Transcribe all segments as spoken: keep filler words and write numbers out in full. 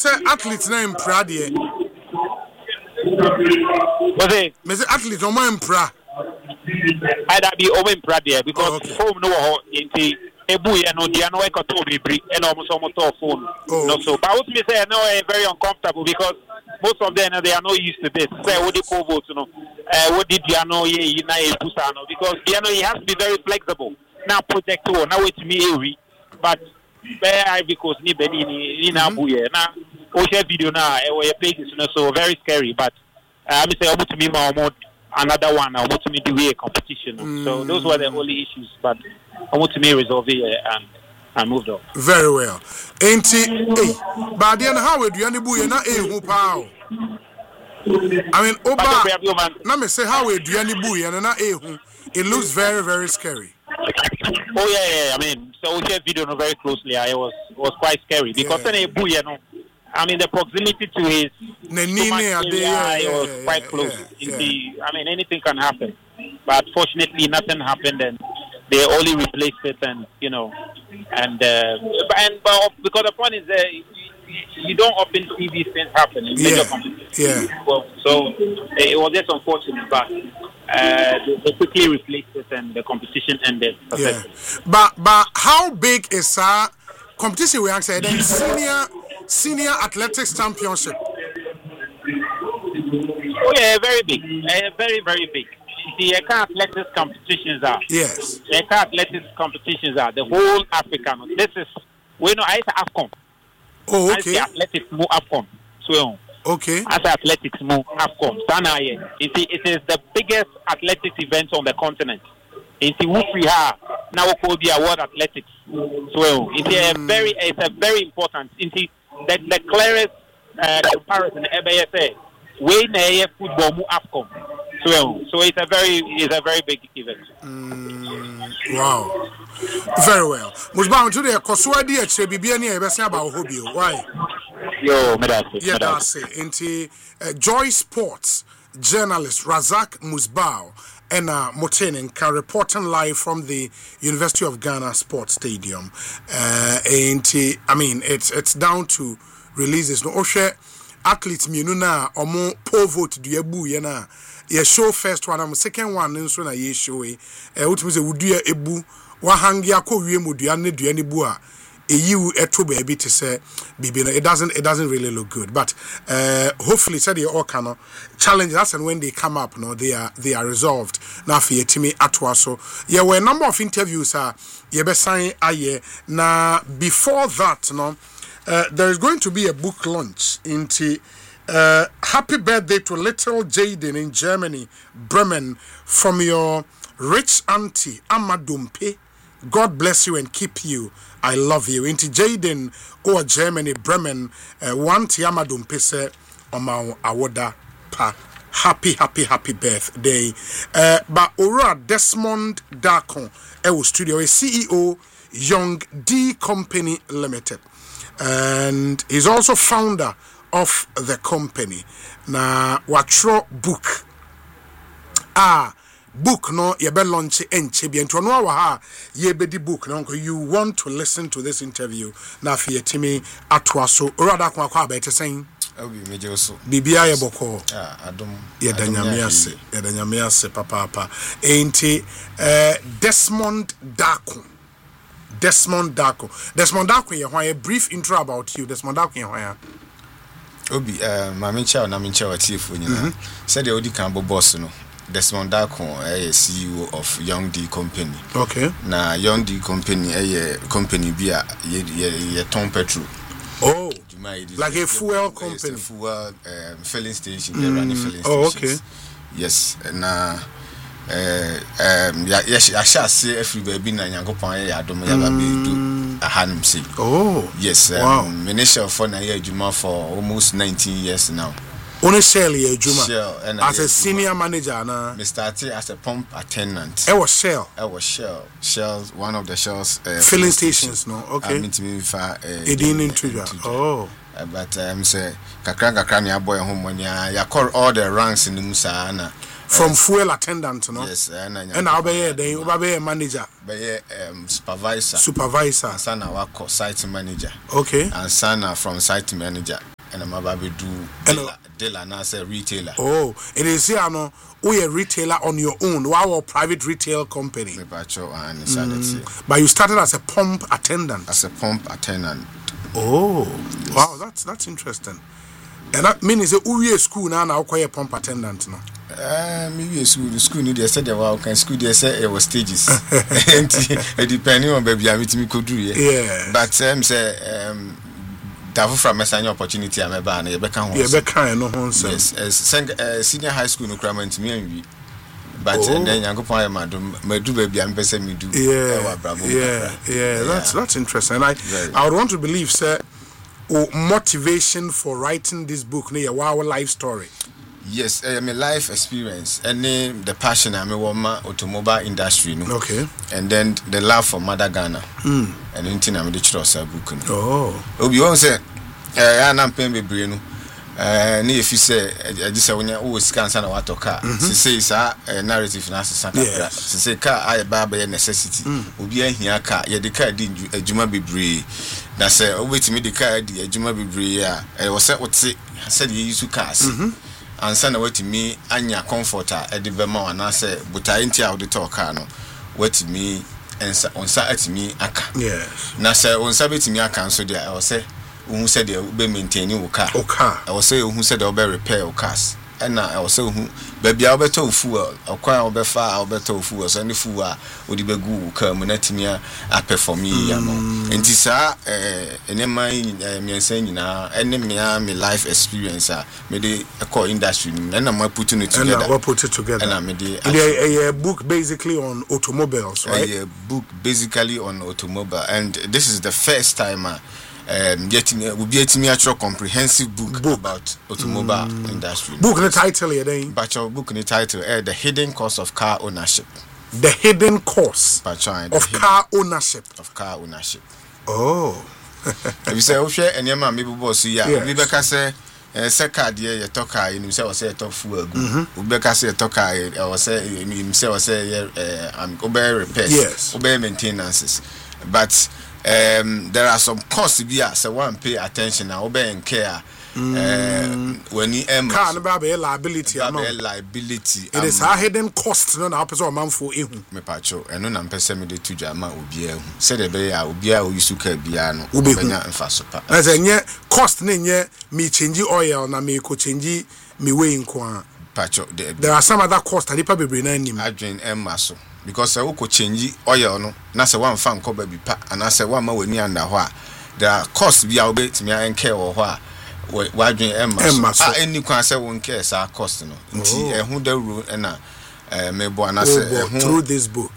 say athletes na impra de. What say? Me say athletes o ma impra. I that be over impra there because oh, okay. home no ho inti ebu ye no dia no e ko to bibri e na almost almost off phone. Oh, no okay. so but what me say no eh, very uncomfortable because most of them they are not used to this. Say what the poll vote no. Uh, what did you know ye na e pusa no because you know he has to be very flexible. Now project one now it me every but where because ni beni ni na bu ye na o share video na e we page so very scary but I uh, say almost me more another one I want to me do a competition mm. so those were the only issues but I want to me resolve it and and moved on very well ain't it but then how we do any bu ye na e hu pa I mean oba na me say how we do any bu ye na e hu it looks very very scary. Oh yeah, yeah, I mean, so we share video no very closely. I was was quite scary because yeah. then you know, I mean the proximity to his stomach area yeah, yeah, was yeah, quite yeah, close. Yeah, yeah. The, I mean anything can happen, but fortunately nothing happened and they only replaced it and you know, and uh, and but because the point is that uh, you don't often see these things happen in major yeah, competitions. Yeah. Well, so it was just unfortunate, but. Uh, they, they quickly replaced it and the competition ended. Yeah. But but how big is our competition? We answer then senior senior athletics championship. Oh yeah, very big, uh, very very big. The uh, athletics competitions are yes. The uh, athletics competitions are the whole Africa. This is we know I AFCON. Oh okay. Athletics move AFCON. So. Okay. As athletics move AFCON, it is the biggest athletics event on the continent. It's we have now called the World Athletics. So it's a very, it's a very important. It's the the clearest uh, comparison ever say. We know football move AFCON. So so it's a very, it's a very big event. Mm, wow. Very well. Musba today Koswadi at Bibiani Ebesia about hobby. Why? Yo, medasi. Yeah, that's it. Into uh, Joy Sports journalist Razak Musbao and uh, Motenenka reporting live from the University of Ghana Sports Stadium. Uh, into, I mean, it's it's down to releases. No, Oshe athletes minuna omo poll vote do yabu yana. Ye show first one, I'm second one. Nso na ye show eh. What was a wudu ebu wa hangi ako wie modua ne dua ne bu a. You eto baby to say Bibi it doesn't it doesn't really look good but uh, hopefully said you all can challenge us and when they come up no they are they are resolved now for Timi Atwa so yeah were a number of interviews are ye be sign aye na before that no uh, there is going to be a book launch into uh, happy birthday to little Jaden in Germany Bremen from your rich auntie Amadumpe. God bless you and keep you. I love you. Into Jaden or Germany, Bremen, one Tiamadum Pese, Oma Awoda Pa. Happy, happy, happy birthday. Uh, but Ora Desmond Darkon, Ewo Studio, a C E O, Young D Company Limited. And he's also founder of the company. Na Watro Book. Ah. Book no ye be launch enche bi ento no wa ha ye be di book no you want to listen to this interview na fe yetimi atoa so orada kwa kwa ba etesen obi meje so bibia ye boko ah adom ye danyame ase ye danyame ase papa papa enti eh Desmond Darko Desmond Darko Desmond Darko ye hwan a brief intro about you Desmond Darko ye hwan obi eh ma me cha na me cha wa tiefo nyina said the odi kan bo boss no Desmond Darko a C E O of Young D Company. Okay. Na Young D Company a company bi a ye ye ton petrol. Oh. Like a fuel company. It's a fuel um, filling station. Mm. They run filling oh, stations. Okay. Yes. Na eh um ya ya sha say every baby na Nyankopon ya adom ya ba be do ahanum say. Oh. Yes. Um, wow. Minister for na ya adwuma for almost nineteen years now. Only Shell ye Juma Shell, as a senior manager na me started as a pump attendant. I was Shell. I was Shell. Shell's one of the Shell's uh, filling stations, stations no. Okay. I mean to me for uh, Edin into oh. Uh, but um say kakra kakra na boy home when ya ya call all the ranks in Musa na from fuel attendant no. Yes, and and I be then you be manager. Be um supervisor. Supervisor. And sana wako site manager. Okay. And sana from site manager. and I'm about to do dealer, dealer now say retailer. Oh, it is here no. We a retailer on your own. Wow, private retail company. Mm. But you started as a pump attendant. As a pump attendant. Oh, wow, that's that's interesting. And that means that we a school now now quite a pump attendant no. Uh, maybe a school, the school need they said they were can school they said it was stages. And depending on baby I meet me could do yeah. But um say um Dafu from message opportunity am eba na ye beka ho. Ye beka no ho nsem. Yes, uh, senior high school no krama ntimi anwi. But oh. then Yankopon ya madum madu baby am pese me do. Yeah. Yeah, yeah, that's that's interesting. I Very. I would want to believe sir oh, motivation for writing this book na your wow life story. Yes, I mean life experience and then the passion I mean my automobile industry no. Okay. And then the love for Mother Ghana. Mm. And anything I'm the trust book no. Oh. Obi won say eh na mpem bebre no. Eh na efi say I just say when you scan sana what car. Se say sa narrative na asesa kakra. Se say car I ba ba necessity. Obi ahia car ye de car di adwuma bebre. Na say obetimi de car di adwuma bebre a eh wo say wote said you use cars. And send away to me anya comforter at the Bema and I say, but I ain't out the talk, no. What to me and on Saturday me aka. Yes. Now say on Saturday me aka so there I will say who said they'll be maintaining your car. Okay. I will say who said they'll be repair your cars. And I will say who baby I'll be told fool or quite I'll be far I'll be told fool so any fool would be good come and let me a perform me you know. And this ah and my me saying na any me me life experience ah me the core industry and I'm putting it together. And I put it together. And I made a, a book basically on automobiles, right? A, a book basically on automobile, and this is the first time uh, um getting uh, will be a me actual comprehensive book, book about automobile mm. industry. Book the title here then. But your book in the title uh, The Hidden Cost of Car Ownership. The hidden cost of car ownership. Of car ownership. Oh. If you say oh share any man maybe boss yeah, we be ka say eh say car dey you talk car you say o say talk fuel agu. We be ka say talk car o say you say o say eh am go be repairs. Yes. Go be maintenances. But um there are some costs be as one pay attention and obey and care. Mm. Uh, when you um, car no be liability no be liability it um, is a hidden cost no na person man for ehu me pacho eno na mpese me de tuja ma obi ehu say de be ya obi a oyisu ka bia no obenya mfa so pa na say nye cost na nye me change oil na me ko change me way nko pacho there are some other cost that people be na nim adwen emma so because we ko change oil no na say one fa nko ba bi pa ana say one ma wani anda ho a there are costs bia obetimi anke wo ho a wadwen emma so a any kwan say won care sa cost no nti ehun da ru na eh mebo na say ehun through this book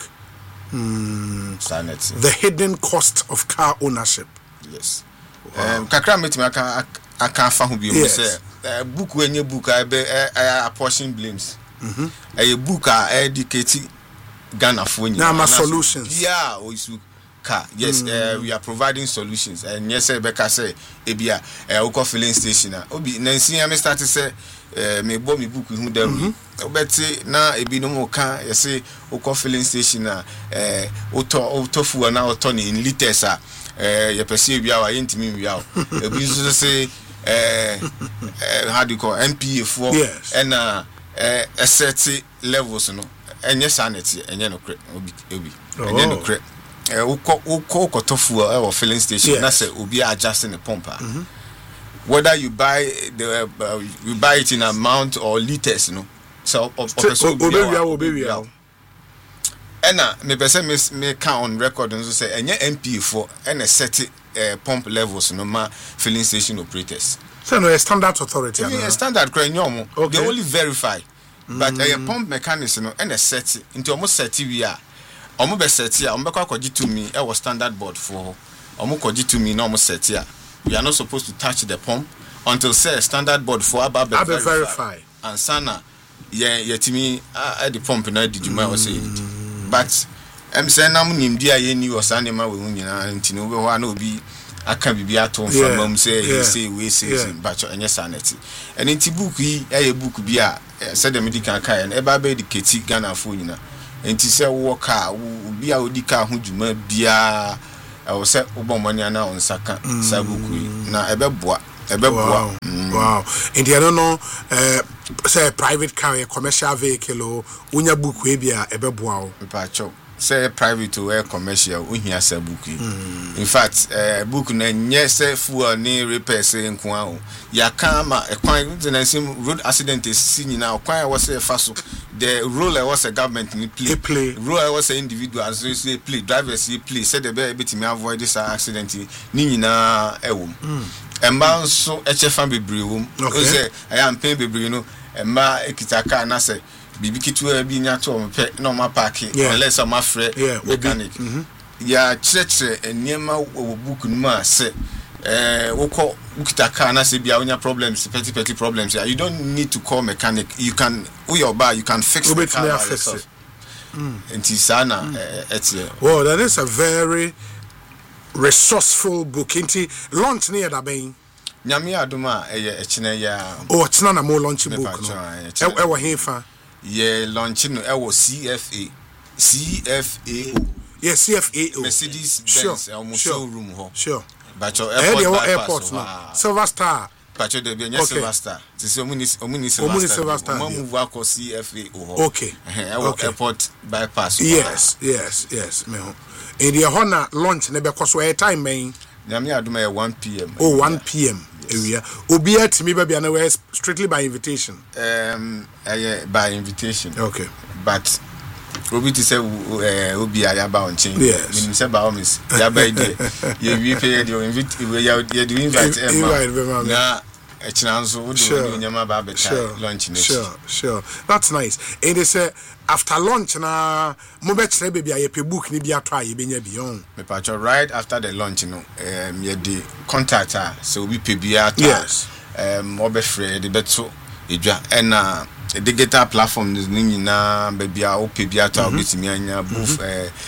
mm sanity The Hidden Cost of Car Ownership. Yes. um kakra metimi aka aka fa ho bi mo say book we nye book a be a portion blames mhm a book a educate Ghana for nyina na solutions yeah o isu car yes mm. uh, we are providing solutions and yes e beka say ebia e wo filling station na obi na nsia me start say eh me bo me book hu da ru obeti na ebi no mo ka yes wo filling station na eh oto oto fu na oto ni in liters a eh ye pese ebia wa yentimi wi a ebi so say eh how do you call M P A for and uh eh set levels no enye sanity enye no kre obi obi enye no kre eh uko uko kotofu e filling station yes. Na say obi adjusting the pump mm-hmm. Whether you buy the uh, you buy it in amount or liters no so of so obi obi ena me pese me me count on record nso say enye M P A for and a set uh, pump levels no ma filling station operators so no a standard authority yeah, a standard kra nyom okay. They only verify mm. But a uh, pump mechanics no and a set into almost set we are omo be set here omo be kwa kwaji to me e was standard board for omo kwaji to me no omo set here we are not supposed to touch the pump until say standard board for about be verify and sana yeah yetimi at the pump na did you ma say it but em say na munim dia ye ni osane ma we hu nyina ntini we ho na obi aka bibia to from mam say he say we say but enye sanity and nti book yi e book bia say the medical kai and e ba be educate Ghana fo nyina enti se wo ka obi a odi ka ho djuma bia e wo se obomani ana onsaka sabuku na ebeboa Wow. Mm. Wow. And I don't know, uh, say private car, a commercial vehicle, or unya book we be a ebeboa. Pacho. Say private to a commercial, unya say book. In fact, uh, book na nyese fuel ni repair say nkwao. Ya kama e kwan na sim road accident is seen now. Kwan was a faso. The role was a government ni play. play. Role was a individual as we say play. Drivers say play. Said the be able to avoid this accident. Ni nyina ewo. Emba nso eche fan bebre wom. O say I am paying bebre no. Emba ekita car na say bibi kitu bi nya to pe na ma park unless am afre mechanic. Ya chire eniema wo book no ma say eh woko ukita car na say bia onya problems petty petty problems. You don't need to call mechanic. You can with your bar you can fix the car yourself. Enti sana etie. Well, that is a very resourceful book. Inti launch near da ben. Nyame adoma eye echine ya. Oh, echina na mo launch book no. E wo hefa. Ye launch no e wo C F A. C F A O. Yeah, C F A O. Mercedes Benz almost showroom ho. Sure. But your airport airport no. Silver Star. But you dey be Silver Star. This omuni omuni Silver Star. Mo move akọ C F A O. Okay. Okay. Airport bypass. Yes, yes, yes. Me ho. In the honor launch ne be so air time man. Nyame adoma e one p m. Oh, one p m area. Obi at me baby na we strictly by invitation. Um uh, by invitation. Okay. But Obi to say uh Obi ayaba on chain. Yes. Mean say ba omis. Ya ba ide. You we pay the invite we ya the invite em. Na echina nso wo do nyama ba beta lunch next. Sure, sure. That's nice. And they say after lunch na mo be kire baby ayepe book ni bi atwa ye benya bi on. Me patch right after the lunch no um ye the contact her so we pay bia ta. Yes. Um obe free the beto edwa and na the digital platform ni nyina baby a o pay bia ta obetimi anya both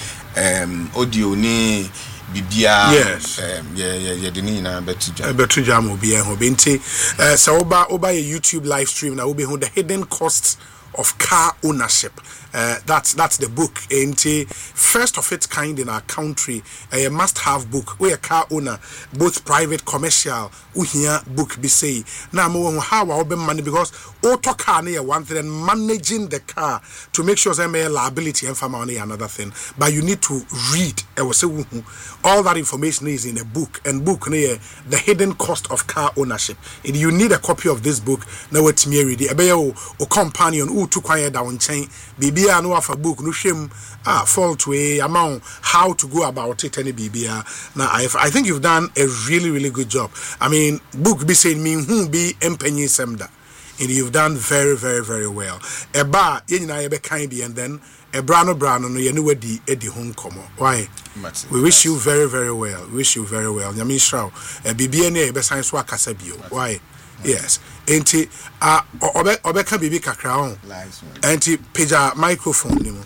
um audio ni bibia. Yes. Um yeah yeah yeah the nyina beto ja. Beto ja mo bia ho benti uh so oba oba YouTube live stream na obi ho the hidden costs of car ownership. Uh, that's that's the book. And uh, first of its kind in our country, a must-have book. We a car owner, both private, commercial. We hear book be say now more how I open money because auto car near one thing and managing the car to make sure some liability and for money another thing. But you need to read. I was say all that information is in a book and book near the hidden cost of car ownership. And you need a copy of this book. Now it's me ready. A or companion who took quiet down chain. Baby, I know of a book. No shame. Ah, fault way amount how to go about it. Any baby. Now I I think you've done a really really good job. I mean, book be saying me who be empenny semda. And you've done very, very, very well. A bar, you know, be kind and then a brano brano, no, you know, Eddie Eddie home come. Why? We wish you very, very well. We wish you very well. Yamin Shrow, a B B N A, be science work as a bio. Why? Yes. Ain't it? Ah, Obeka Bibi Kakra. Ain't it? Pija microphone.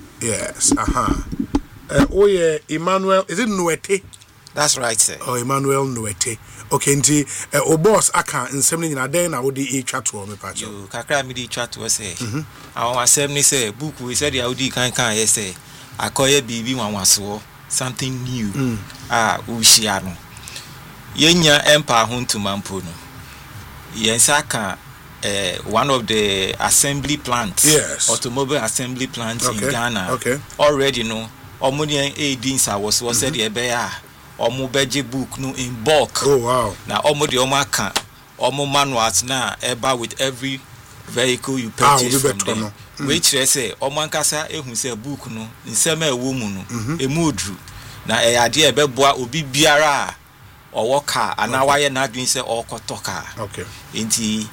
Yes. Aha. Oh, yeah, Emmanuel, is it Nuete? That's right, sir. Oh, Emmanuel Nuete. Okay, nti eh, o boss aka nsem ni na den na wo di e twa to me pa cho. Yo kakra mi di twa to say. Mhm. Awon asem ni say book we say dia wo di kan kan ye say akoye bibi wanwaso something new. Mm. Ah, wo hia no. Yenya empa ho ntuma mpo no. Yensa ka eh one of the assembly plants. Yes. Automobile assembly plants okay. in Ghana. Okay. Already no. Omuni e din sa was was said e be ya. Omo beje book no in bulk. Oh wow. Now omo de omo aka omo manuals na eba with every vehicle you purchase ah, from them. Mm. Which they say omo ankasa ehun say book no nsem e wo mu no emudru na e ade e beboa obi biara owo car ana waye na adwin say okoto car. Okay. Enti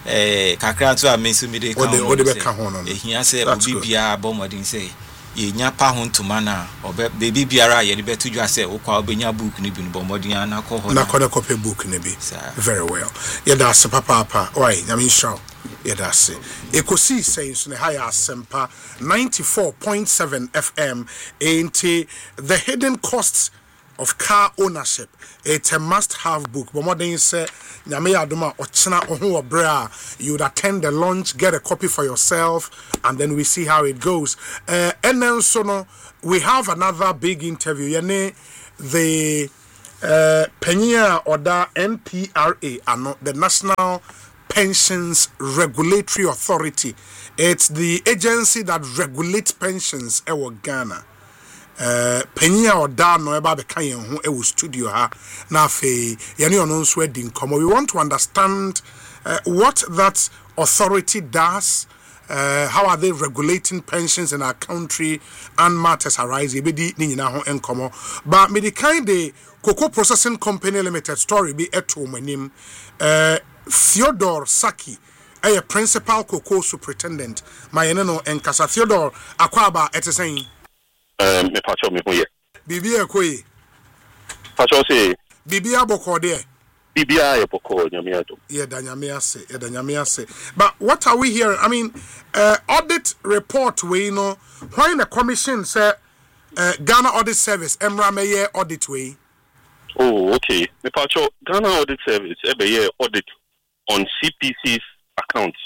eh kakra to amesu mi de ka ho. Ode be ka ho no. Ehia say obi biara bomodin say ye nya pa ho ntoma na obe baby biara ye be to dwa say okwa obenya book ni bi no bomodin ana ko ho na ko na copy book ni bi very well ye da se papa papa oi nyame show ye da se ekosi say so ne higher asempa ninety-four point seven F M ain't the hidden costs of car ownership. It's a must-have book. But more than you say, nyame adoma ochina ohu obra. You would attend the launch, get a copy for yourself, and then we see how it goes. Uh, and then so no, we have another big interview. Yene the uh, Penya Oda N P R A, ano, the National Pensions Regulatory Authority. It's the agency that regulates pensions in Ghana. Uh, Penya Oda no eba beka yen ho e studio ha na fe yene ono nso adi nkomo. We want to understand uh, what that authority does. Uh, how are they regulating pensions in our country and matters arise? Ebedi ni nyina ho enkomo. But me the kind the Cocoa Processing Company Limited story be eto manim. Uh, Theodore Saki, a principal cocoa superintendent. My no enkasa Theodore akwaba ete saying. Um, me pacho me hoye. Bibi ekoi. Pacho say. Bibi aboko de. Bibi aboko nyame ado. Yeah, da nyame ase, yeah, da nyame ase. But what are we hearing? I mean, uh, audit report we know when the commission say uh, Ghana Audit Service emra meye audit we. Oh, okay. Me pacho Ghana Audit Service ebe ye audit on C P C's accounts.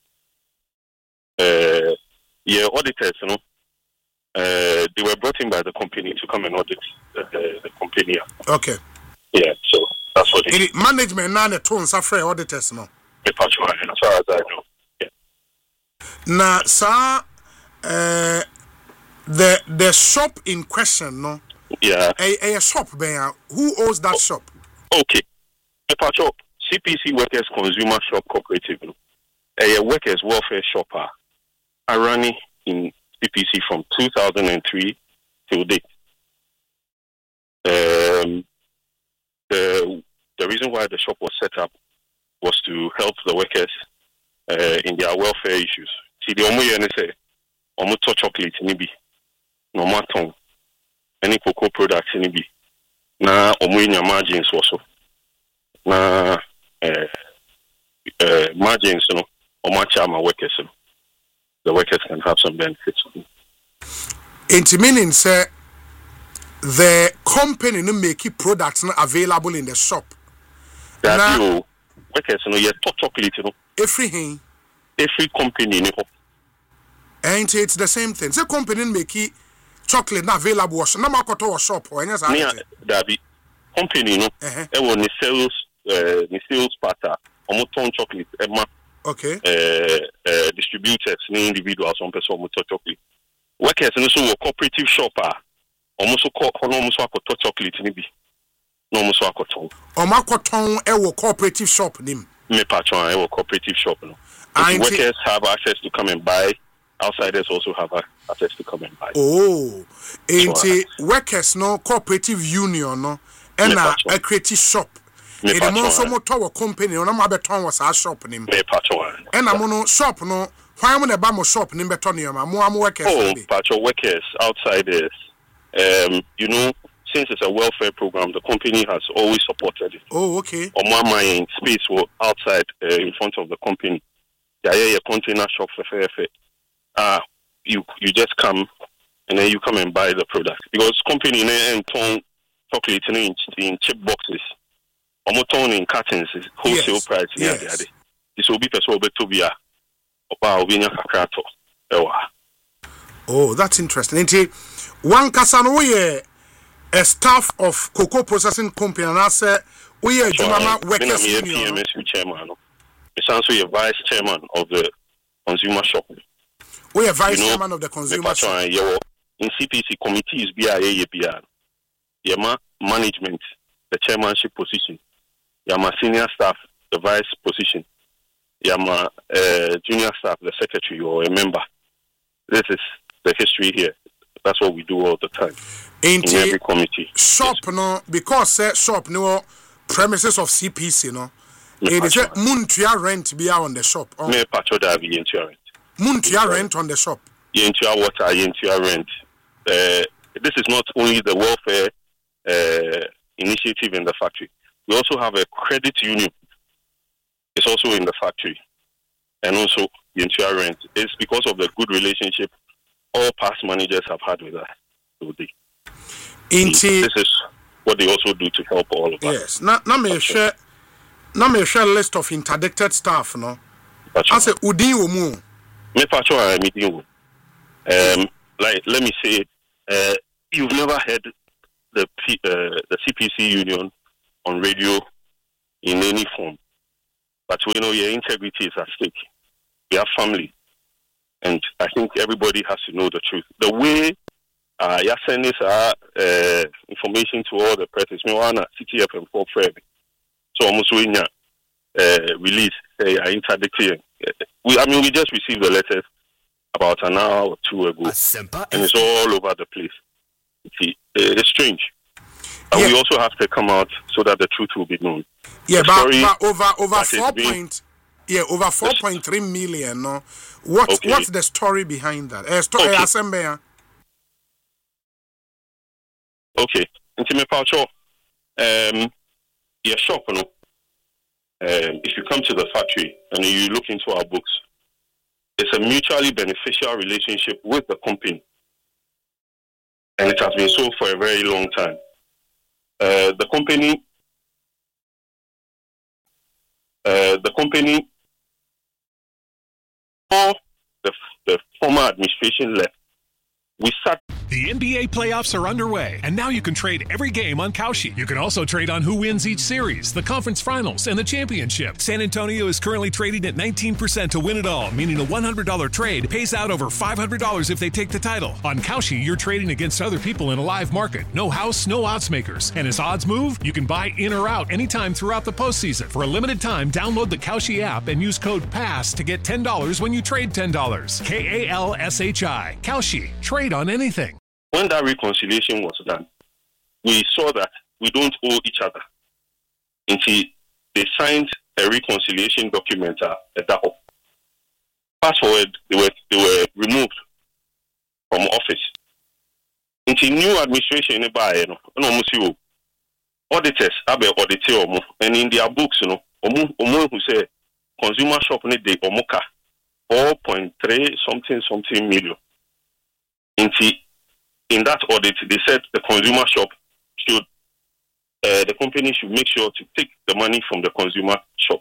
Uh, yeah, auditors, you know. Uh, they were brought in by the company to come and audit the, the, the company. Okay. Yeah, so that's what it is. Management now the tones are free auditors, no? As far as I know. Yeah. Now, sir, uh, the the shop in question, no? Yeah. A, a shop, who owns that shop? Okay. C P C Workers Consumer Shop Cooperative, a workers welfare shopper, are running in C P C from two thousand three till date. Um, the the reason why the shop was set up was to help the workers uh, in their welfare issues. See, the only thing say, omuto chocolate nibi, no matter any cocoa products nibi, na omuinya margins also, na uh, uh, margins, you know, omacha my workers, you know, the workers can have some benefits. It meaning say the company no make products not available in the shop. That you workers, you know, you top chocolate, you know. Everything. Every company, you know. And it's the same thing. The company make chocolate not available. No matter what shop or anything. Yeah, that be company, you know. Uh-huh. E won the sales, uh, the sales partner. Omo ton chocolate, Emma. Okay. Uh, uh, distributors, ni individuals, on person omo ton chocolate. Workers, you know, so a cooperative shopper. Almost so call almost so a chocolate ni bi. No almost so a cotton. Omo cotton e wo cooperative shop nim. Me patron e wo cooperative shop no. Workers have access to come and buy. Outsiders also have access to come and buy. Oh, ain't workers no cooperative union no. And a creative shop. It is also more tower company. No matter beton was our shop name. Me patron. And I'm no shop no. Why am I bamo shop name beton you? I'm more workers. Oh, patron workers, outsiders. Um, you know, since it's a welfare program, the company has always supported it. Oh, okay. Or more money in space or outside uh, in front of the company. Yeah, yeah, a container shop for fair fair. Ah, you you just come and then you come and buy the product because company and ton chocolate in in chip boxes, or ton in cartons, wholesale yes. price. Yes. Yeah, this will be person to be a oh, that's interesting. One Kasano, a staff of Cocoa Processing Company, and I say, we are Jumama Workers Union. Chairman. It's also a vice chairman of the consumer shop. We are vice you know, chairman of the consumer shop. In C P C committees, B I A, B R. Yama management, the chairmanship position. Yama senior staff, the vice position. Yama uh, junior staff, the secretary or a member. This is the history here. That's what we do all the time. Ain't in every committee. Shop yes. no because uh, shop no premises of C P C no. It is a muntia rent be on the shop. Oh. Me patcho da be into rent. Muntia rent on the shop. Into water, into rent. Uh, this is not only the welfare uh, initiative in the factory. We also have a credit union. It's also in the factory, and also into rent. It's because of the good relationship all past managers have had with us. Inti, this is what they also do to help all of us. Yes. Now, now me share, now me share list of interdicted staff. No, I say udi umu. Me patcho I meeting. Um, like let me say, uh, you've never heard the P, uh, the C P C union on radio in any form. But we know your integrity is at stake. We have family. And I think everybody has to know the truth. The way uh, you're sending uh, uh, information to all the press is me one C T F M four Fred. So almost when you uh, release uh, interdictory. We, I mean, we just received the letters about an hour or two ago, and it's all over the place. See, it's strange. And yeah. we also have to come out so that the truth will be known. Yeah, but, but over over four point yeah over four point three million. No, what okay. what's the story behind that? Uh, story okay. Assembly. Okay, intimate Paucho. Um, yeah, shop, no. Um, if you come to the factory and you look into our books, it's a mutually beneficial relationship with the company, and it has been so for a very long time. Uh, the company, uh, the company, or the, the former administration left, we sat. The N B A playoffs are underway, and now you can trade every game on Kalshi. You can also trade on who wins each series, the conference finals, and the championship. San Antonio is currently trading at nineteen percent to win it all, meaning a one hundred dollars trade pays out over five hundred dollars if they take the title. On Kalshi, you're trading against other people in a live market. No house, no odds makers. And as odds move, you can buy in or out anytime throughout the postseason. For a limited time, download the Kalshi app and use code PASS to get ten dollars when you trade ten dollars. K A L S H I. Kalshi. Trade on anything. When that reconciliation was done, we saw that we don't owe each other until they signed a reconciliation document at the home. Fast forward, they were, they were removed from office. Until new administration, auditors have audited, and in their books, you know, who say consumer shop need the omoka four point three something something million. Until in that audit, they said the consumer shop should, uh, the company should make sure to take the money from the consumer shop.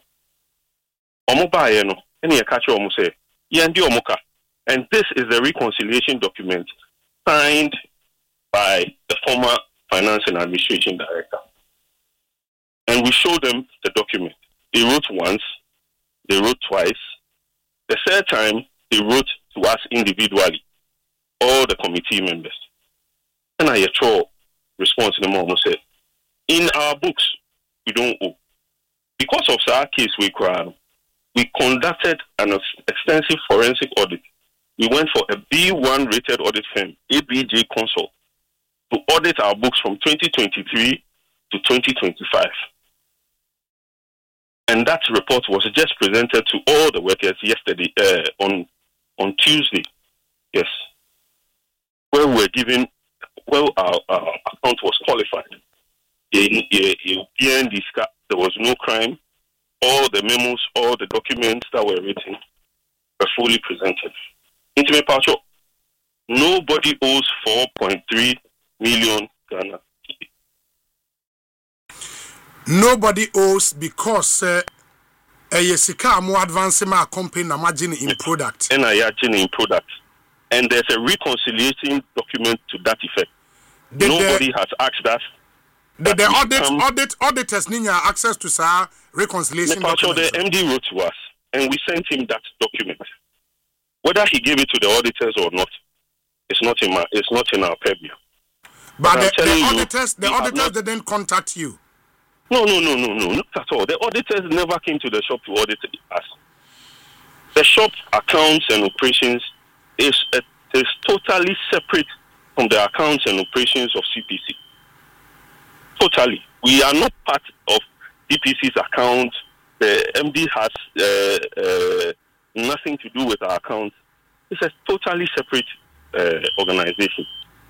And this is the reconciliation document signed by the former finance and administration director. And we showed them the document. They wrote once, they wrote twice. The third time, they wrote to us individually, all the committee members. And I had response to the mom said, in our books, we don't owe. Because of our case we cried, we conducted an extensive forensic audit. We went for a B one rated audit firm, A B J Consult, to audit our books from twenty twenty-three to twenty twenty-five. And that report was just presented to all the workers yesterday, uh, on on Tuesday. Yes. Where we were given, well, our, our account was qualified. There was no crime. All the memos, all the documents that were written were fully presented. Intimate Pacho, nobody owes four point three million Ghana. Nobody owes because uh, a yesika more advanced my company na margin in product. And I margin in product. And there's a reconciliation document to that effect. Did Nobody the, has asked us. Did the audit, become, audit, auditors need access to our reconciliation document? The M D wrote to us, and we sent him that document. Whether he gave it to the auditors or not, it's not in my, it's not in our purview. But, but the, the auditors, you, the auditors not, didn't contact you. No, no, no, no, no, not at all. The auditors never came to the shop to audit us. The shop accounts and operations is a, is totally separate from the accounts and operations of C P C. Totally. We are not part of C P C's account. The M D has uh, uh, nothing to do with our accounts. It's a totally separate uh, organization.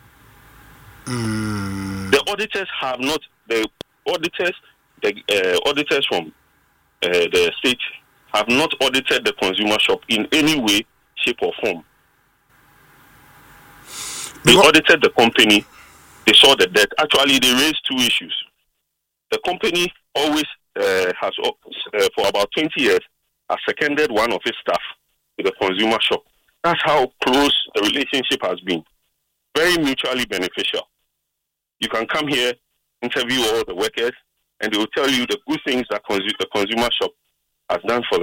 Mm. The auditors have not, the auditors, the uh, auditors from uh, the state have not audited the consumer shop in any way, shape or form. They what? audited the company. They saw the debt. Actually, they raised two issues. The company always uh, has, uh, for about twenty years, has seconded one of its staff to the consumer shop. That's how close the relationship has been. Very mutually beneficial. You can come here, interview all the workers, and they will tell you the good things that consu- the consumer shop has done for them.